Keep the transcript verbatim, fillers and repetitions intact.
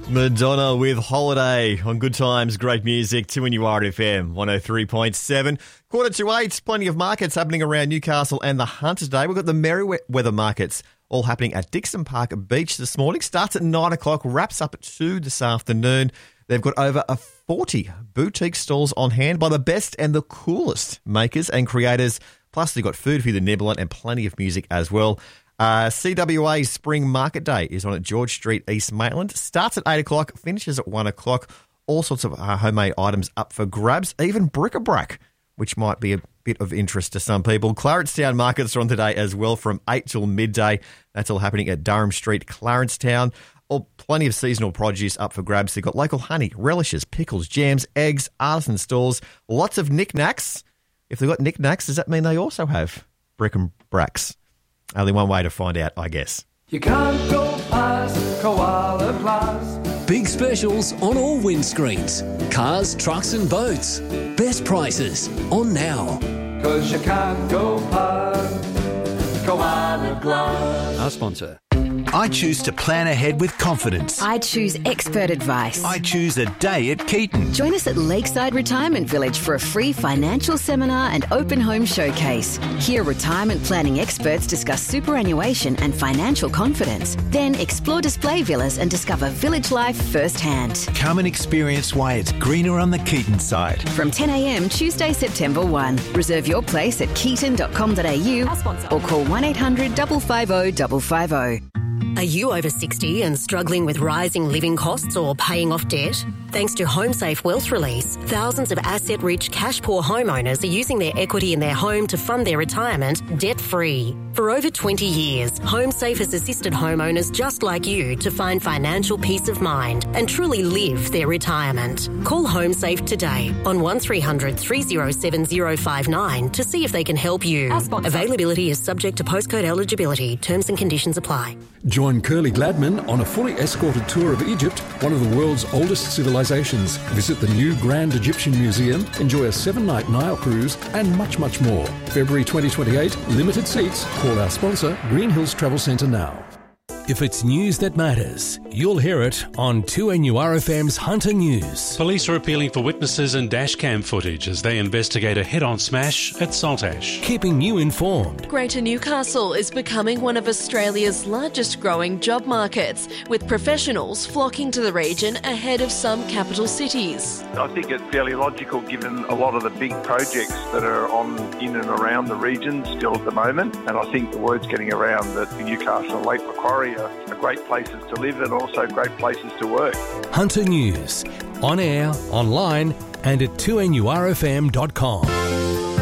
Madonna with Holiday on Good Times, great music, two N U R F M, one oh three point seven. Quarter to eight, plenty of markets happening around Newcastle and the Hunter today. We've got the Merriweather markets all happening at Dixon Park Beach this morning. Starts at nine o'clock, wraps up at two this afternoon. They've got over a forty boutique stalls on hand by the best and the coolest makers and creators. Plus, they've got food for you to nibble on and plenty of music as well. Uh, C W A Spring Market Day is on at George Street, East Maitland. Starts at eight o'clock, finishes at one o'clock. All sorts of uh, homemade items up for grabs, even bric-a-brac, which might be a bit of interest to some people. Clarencetown markets are on today as well from eight till midday. That's all happening at Durham Street, Clarencetown. Oh, plenty of seasonal produce up for grabs. They've got local honey, relishes, pickles, jams, eggs, artisan stalls, lots of knickknacks. If they've got knickknacks, does that mean they also have bric-a-bracs? Only one way to find out, I guess. You can't go past Koala Plaza. Big specials on all windscreens. Cars, trucks and boats. Best prices on now. Cause you can't go past Koala Plaza. Our sponsor. I choose to plan ahead with confidence. I choose expert advice. I choose a day at Keaton. Join us at Lakeside Retirement Village for a free financial seminar and open home showcase. Hear retirement planning experts discuss superannuation and financial confidence. Then explore display villas and discover village life firsthand. Come and experience why it's greener on the Keaton side. From ten a.m. Tuesday, September first. Reserve your place at keaton dot com dot a u or call one eight hundred five five zero five five zero. Are you over sixty and struggling with rising living costs or paying off debt? Thanks to HomeSafe Wealth Release, thousands of asset-rich, cash-poor homeowners are using their equity in their home to fund their retirement debt-free. For over twenty years, HomeSafe has assisted homeowners just like you to find financial peace of mind and truly live their retirement. Call HomeSafe today on one three hundred three oh seven oh five nine to see if they can help you. Availability is subject to postcode eligibility. Terms and conditions apply. Join Curly Gladman on a fully escorted tour of Egypt, one of the world's oldest civilizations. Visit the new Grand Egyptian Museum, enjoy a seven-night Nile cruise, and much, much more. February twenty twenty-eight, limited seats. Call our sponsor, Green Hills Travel Centre now. If it's news that matters, you'll hear it on two N U R F M's Hunter News. Police are appealing for witnesses and dashcam footage as they investigate a head-on smash at Saltash. Keeping you informed. Greater Newcastle is becoming one of Australia's largest growing job markets, with professionals flocking to the region ahead of some capital cities. I think it's fairly logical given a lot of the big projects that are on in and around the region still at the moment, and I think the word's getting around that Newcastle and Lake Macquarie are great places to live and also great places to work. Hunter News, on air, online and at two N U R F M dot com.